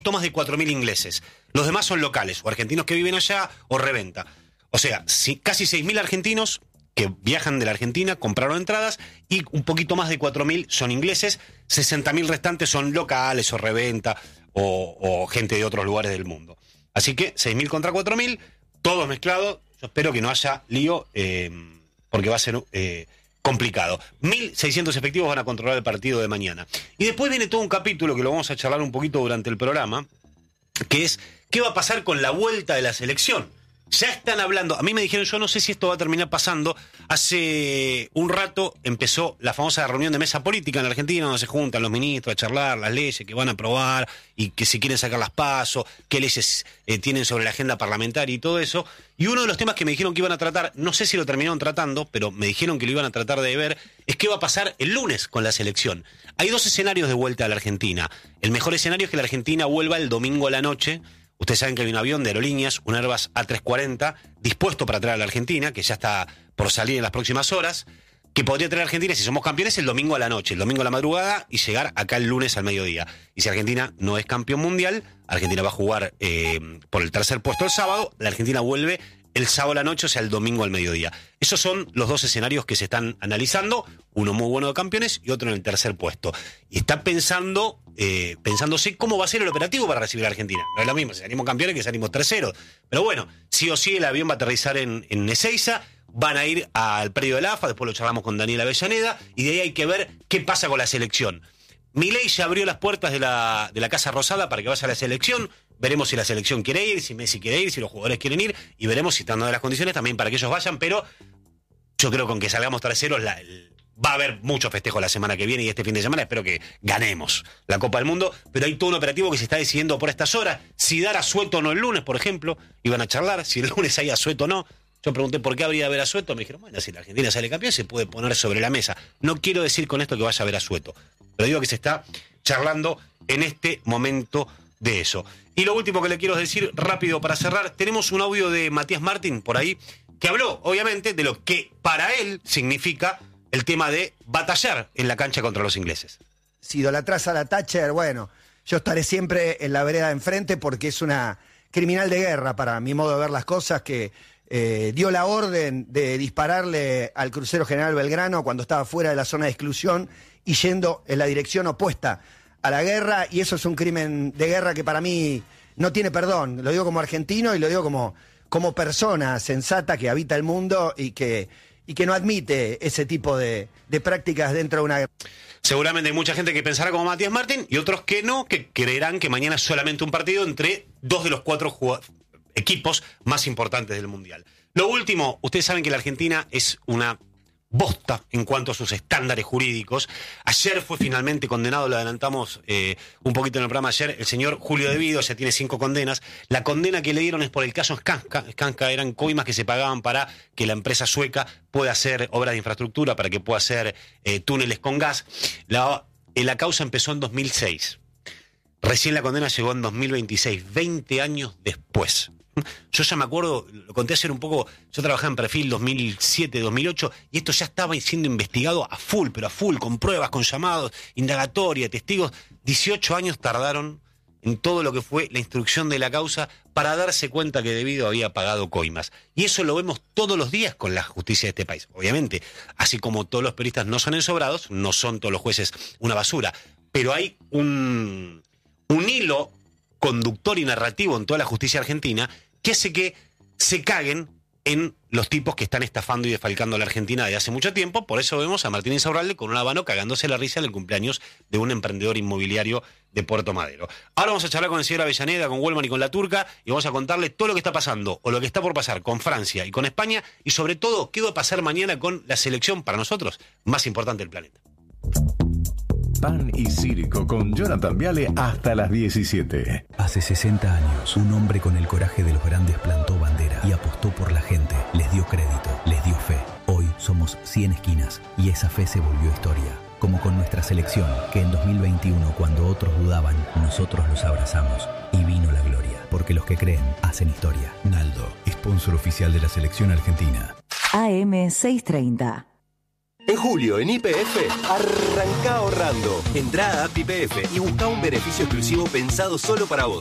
más de 4.000 ingleses. Los demás son locales, o argentinos que viven allá, o reventa. O sea, casi 6.000 argentinos que viajan de la Argentina, compraron entradas, y un poquito más de 4.000 son ingleses, 60.000 restantes son locales, o reventa, o gente de otros lugares del mundo. Así que 6.000 contra 4.000, todos mezclados. Yo espero que no haya lío, porque va a ser complicado. 1.600 efectivos van a controlar el partido de mañana. Y después viene todo un capítulo que lo vamos a charlar un poquito durante el programa, que es ¿qué va a pasar con la vuelta de la selección? Ya están hablando, a mí me dijeron, yo no sé si esto va a terminar pasando. Hace un rato empezó la famosa reunión de mesa política en la Argentina, donde se juntan los ministros a charlar las leyes que van a aprobar y que si quieren sacar las PASO, qué leyes tienen sobre la agenda parlamentaria y todo eso. Y uno de los temas que me dijeron que iban a tratar, no sé si lo terminaron tratando, pero me dijeron que lo iban a tratar de ver, es qué va a pasar el lunes con la selección. Hay dos escenarios de vuelta a la Argentina. El mejor escenario es que la Argentina vuelva el domingo a la noche. Ustedes saben que hay un avión de aerolíneas, un Airbus A340, dispuesto para traer a la Argentina, que ya está por salir en las próximas horas, que podría traer a Argentina, si somos campeones, el domingo a la noche, el domingo a la madrugada, y llegar acá el lunes al mediodía. Y si Argentina no es campeón mundial, Argentina va a jugar por el tercer puesto el sábado, la Argentina vuelve el sábado a la noche, o sea, el domingo al mediodía. Esos son los dos escenarios que se están analizando, uno muy bueno de campeones y otro en el tercer puesto. Y está pensándose cómo va a ser el operativo para recibir a Argentina. No es lo mismo si salimos campeones que salimos terceros. Pero bueno, sí o sí el avión va a aterrizar en Ezeiza, van a ir al predio del AFA, después lo charlamos con Daniel Avellaneda, y de ahí hay que ver qué pasa con la selección. Milei ya abrió las puertas de la Casa Rosada para que vaya a la selección. Veremos si la selección quiere ir, si Messi quiere ir, si los jugadores quieren ir, y veremos si están dadas las condiciones también para que ellos vayan, pero yo creo que con que salgamos terceros va a haber mucho festejo la semana que viene y este fin de semana. Espero que ganemos la Copa del Mundo, pero hay todo un operativo que se está decidiendo por estas horas. Si dar asueto o no el lunes, por ejemplo, iban a charlar, si el lunes hay asueto o no. Yo pregunté por qué habría de haber asueto, me dijeron, bueno, si la Argentina sale campeón se puede poner sobre la mesa. No quiero decir con esto que vaya a haber asueto, pero digo que se está charlando en este momento de eso. Y lo último que le quiero decir, rápido para cerrar, tenemos un audio de Matías Martín por ahí, que habló, obviamente, de lo que para él significa el tema de batallar en la cancha contra los ingleses. Si idolatrás a la Thatcher, bueno, yo estaré siempre en la vereda de enfrente porque es una criminal de guerra, para mi modo de ver las cosas, que dio la orden de dispararle al crucero General Belgrano cuando estaba fuera de la zona de exclusión y yendo en la dirección opuesta a la guerra, y eso es un crimen de guerra que para mí no tiene perdón. Lo digo como argentino y lo digo como persona sensata que habita el mundo y que no admite ese tipo de prácticas dentro de una guerra. Seguramente hay mucha gente que pensará como Matías Martín y otros que no, que creerán que mañana es solamente un partido entre dos de los 4 equipos más importantes del Mundial. Lo último, ustedes saben que la Argentina es una bosta en cuanto a sus estándares jurídicos. Ayer fue finalmente condenado, lo adelantamos un poquito en el programa ayer, el señor Julio De Vido, ya tiene 5 condenas. La condena que le dieron es por el caso Skanska. Skanska eran coimas que se pagaban para que la empresa sueca pueda hacer obras de infraestructura, para que pueda hacer túneles con gas. La causa empezó en 2006. Recién la condena llegó en 2026, 20 años después. Yo ya me acuerdo, lo conté ayer un poco, yo trabajaba en Perfil 2007, 2008, y esto ya estaba siendo investigado a full, con pruebas, con llamados, indagatoria, testigos. 18 años tardaron en todo lo que fue la instrucción de la causa para darse cuenta que De Vido había pagado coimas. Y eso lo vemos todos los días con la justicia de este país. Obviamente, así como todos los periodistas no son ensobrados, no son todos los jueces una basura, pero hay un hilo conductor y narrativo en toda la justicia argentina que hace que se caguen en los tipos que están estafando y desfalcando a la Argentina desde hace mucho tiempo. Por eso vemos a Martín Insaurralde con un habano cagándose la risa en el cumpleaños de un emprendedor inmobiliario de Puerto Madero. Ahora vamos a charlar con el señor Avellaneda, con Wellman y con la Turca, y vamos a contarle todo lo que está pasando o lo que está por pasar con Francia y con España, y sobre todo qué va a pasar mañana con la selección, para nosotros, más importante del planeta. Pan y Circo con Jonathan Viale hasta las 17. Hace 60 años, un hombre con el coraje de los grandes plantó bandera y apostó por la gente. Les dio crédito, les dio fe. Hoy somos 100 esquinas y esa fe se volvió historia. Como con nuestra selección, que en 2021, cuando otros dudaban, nosotros los abrazamos. Y vino la gloria, porque los que creen hacen historia. Naldo, sponsor oficial de la selección argentina. AM 630. En julio, en YPF, arranca ahorrando. Entrá a app YPF y busca un beneficio exclusivo pensado solo para vos.